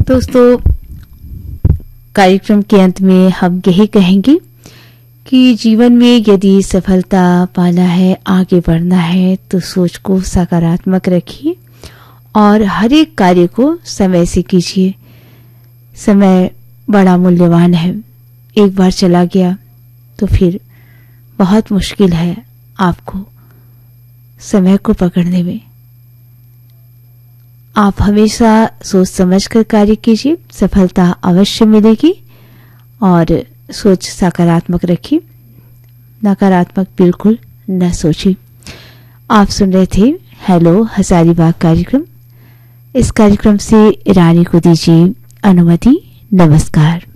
दोस्तों, कार्यक्रम के अंत में हम यही कहेंगे कि जीवन में यदि सफलता पाना है, आगे बढ़ना है, तो सोच को सकारात्मक रखिए और हर एक कार्य को समय से कीजिए। समय बड़ा मूल्यवान है, एक बार चला गया तो फिर बहुत मुश्किल है आपको समय को पकड़ने में। आप हमेशा सोच समझ कर कार्य कीजिए, सफलता अवश्य मिलेगी। और सोच सकारात्मक रखिए, नकारात्मक बिल्कुल न सोचिए। आप सुन रहे थे हेलो हजारीबाग कार्यक्रम। इस कार्यक्रम से रानी को दीजिए अनुमति। नमस्कार।